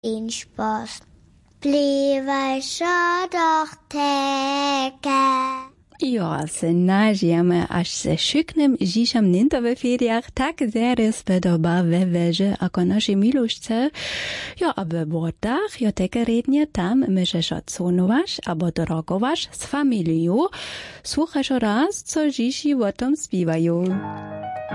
in Spaß. Plivaj šo doch teke. Ja, se nažijeme, až se šyknem žišam ninto ve feriach, tak zere spedoba ve veže, ako naši milušce. Ja, a ve vodach, jo teke rednie tam myšeš odsunovaš, abo dorogovaš s familiju. Słuchaš raz, co žiši o tom spívajú.